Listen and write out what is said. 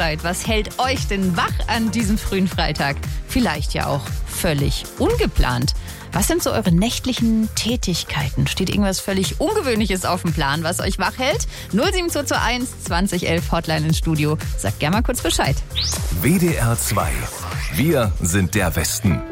Bescheid. Was hält euch denn wach an diesem frühen Freitag? Vielleicht ja auch völlig ungeplant. Was sind so eure nächtlichen Tätigkeiten? Steht irgendwas völlig Ungewöhnliches auf dem Plan, was euch wach hält? 07221 2011 Hotline ins Studio. Sagt gerne mal kurz Bescheid. WDR 2. Wir sind der Westen.